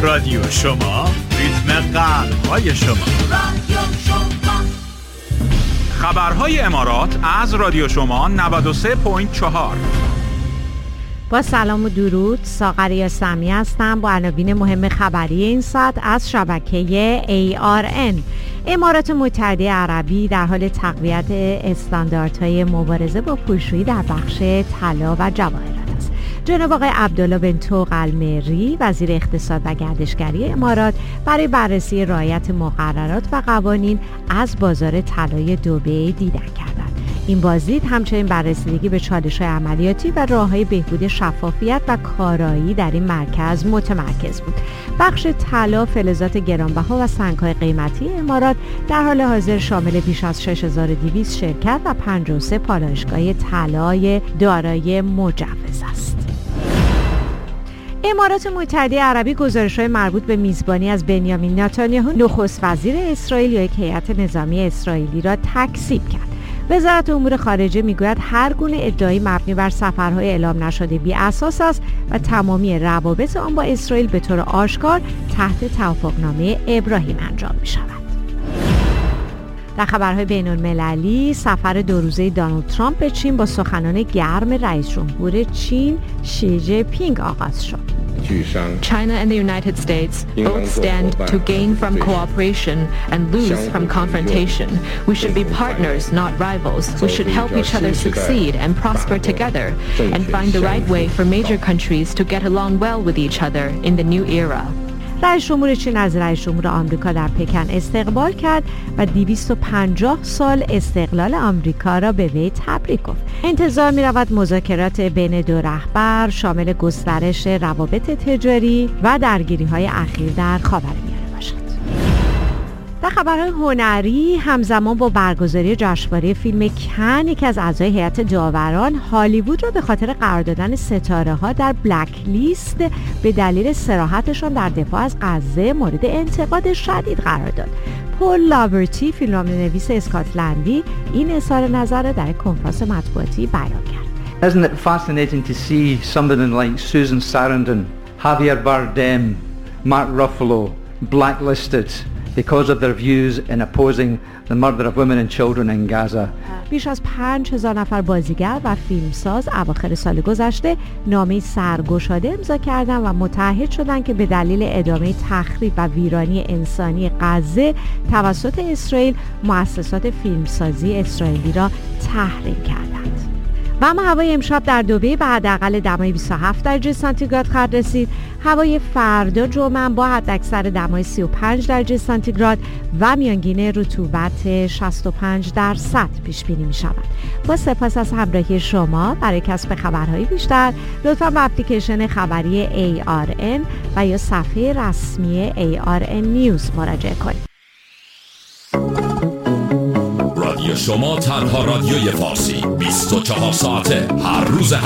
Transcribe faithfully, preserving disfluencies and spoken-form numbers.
رادیو شما، ریتم قلب‌های شما. رادیو شما. خبرهای امارات از رادیو شما نود و سه ممیز چهار. با سلام و درود، ساغر سامی هستم با عناوین مهم خبری این ساعت از شبکه ای آر ان. امارات متحده عربی در حال تقویت استانداردهای مبارزه با پولشویی در بخش طلا و جواهرات است. جناب آقای عبدالله بن طوق المری، وزیر اقتصاد و گردشگری امارات، برای بررسی رعایت مقررات و قوانین از بازار طلای دبی دیدن کردند. این بازدید همچنین بررسیدگی به چالش‌های عملیاتی و راه‌های بهبود شفافیت و کارایی در این مرکز متمرکز بود. بخش طلا، فلزات گرانبها و سنگ‌های قیمتی امارات در حال حاضر شامل بیش از شش هزار و دویست شرکت و پنجاه و سه پالایشگاه طلای دارای مجوز است. امارات متحده عربی گزارش‌های مربوط به میزبانی از بنیامین نتانیاهو نخست وزیر اسرائیل یا یک هیئت نظامی اسرائیلی را تکذیب کرد. وزارت امور خارجه میگوید هر گونه ادعایی مبنی بر سفرهای اعلام نشده بی اساس است و تمامی روابط آن با اسرائیل به طور آشکار تحت توافقنامه ابراهیم انجام می شود. در خبرهای بین المللی، سفر دو روزه دونالد ترامپ به چین با سخنان گرم رئیس جمهور چین شی جین پینگ آغاز شد. China and the United States both stand to gain from cooperation and lose from confrontation. We should be partners, not rivals. We should help each other succeed and prosper together and find the right way for major countries to get along well with each other in the new era. رئیس جمهور چین از رئیس جمهور آمریکا در پکن استقبال کرد و دویست و پنجاه سال استقلال آمریکا را به وی تبریک گفت. انتظار می‌رود مذاکرات بین دو رهبر شامل گسترش روابط تجاری و درگیری‌های اخیر در خاورمیانه باشد. در خبرهای هنری، همزمان با برگزاری جشنواره فیلم کن، یکی از اعضای هیئت داوران هالیوود را به خاطر قرار دادن ستاره‌ها در بلک لیست به دلیل صراحتشان در دفاع از غزه مورد انتقاد شدید قرار داد. پول لابرتی، فیلمنامه‌نویس اسکاتلندی، این اظهار نظر را در کنفرانس مطبوعاتی بیان کرد. Isn't it fascinating to see somebody like Susan Sarandon, Javier Bardem, Mark Ruffalo blacklisted because of their views in opposing the murder of women and children in Gaza. بیش از پنج هزار نفر بازیگر و فیلمساز اواخر سال گذشته نامه سرگشاده امضا کردند و متعهد شدند که به دلیل ادامه تخریب و ویرانی انسانی غزه توسط اسرائیل مؤسسات فیلمسازی اسرائیلی را تحریم کردند. و اما هوای امشب در دبی به حداقل دمای بیست و هفت درجه سانتیگراد خواهد رسید. هوای فردا جمعه با حداکثر دمای سی و پنج درجه سانتیگراد و میانگین رطوبت شصت و پنج درصد پیش بینی می شود. با سپاس از همراهی شما. برای کسب خبرهای بیشتر لطفاً به اپلیکیشن خبری ای آر ان و یا صفحه رسمی ای آر ان نیوز مراجعه کنید. رادیو شما تنها رادیوی فارسی بیست و چهار ساعته هر روز